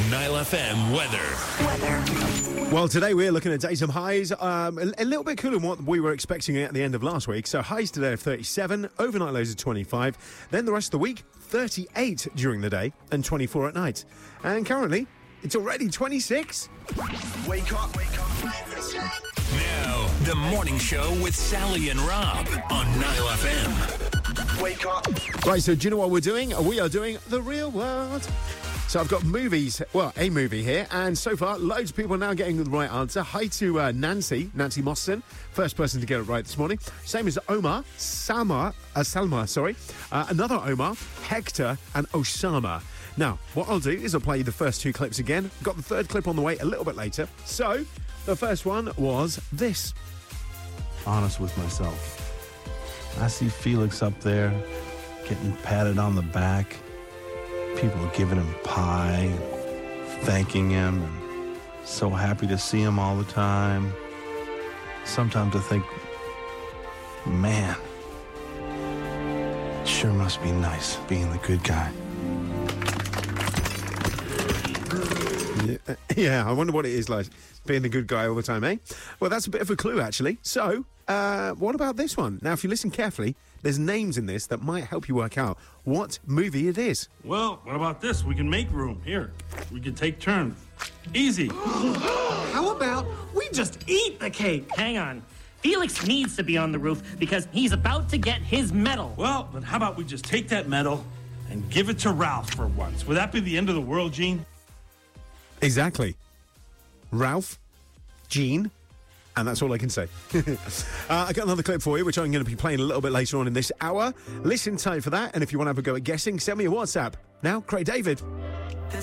Nile FM weather. Well, today we're looking at daytime highs, a little bit cooler than what we were expecting at the end of last week. So highs today of 37, overnight lows of 25. Then the rest of the week, 38 during the day and 24 at night. And currently, it's already 26. Wake up. Now, the morning show with Sally and Rob on Nile FM. Wake up. Right, so do you know what we're doing? We are doing The Real World. So I've got movies, well, a movie here, and so far, loads of people are now getting the right answer. Hi to Nancy Mostyn, first person to get it right this morning. Same as Omar, Salma, another Omar, Hector, and Osama. Now, what I'll do is I'll play you the first two clips again. Got the third clip on the way a little bit later. So, the first one was this. Honest with myself. I see Felix up there getting patted on the back. People are giving him pie, thanking him, and so happy to see him all the time. Sometimes I think, man, it sure must be nice being the good guy. Yeah, I wonder what it is like being the good guy all the time, eh? Well, that's a bit of a clue, actually. So, what about this one? Now, if you listen carefully, there's names in this that might help you work out what movie it is. Well, what about this? We can make room. Here, we can take turns. Easy. How about we just eat the cake? Hang on. Felix needs to be on the roof because he's about to get his medal. Well, then how about we just take that medal and give it to Ralph for once? Would that be the end of the world, Gene? Exactly. Ralph, Gene, and that's all I can say. I got another clip for you, which I'm going to be playing a little bit later on in this hour. Listen tight for that, and if you want to have a go at guessing, send me a WhatsApp. Now, Craig David.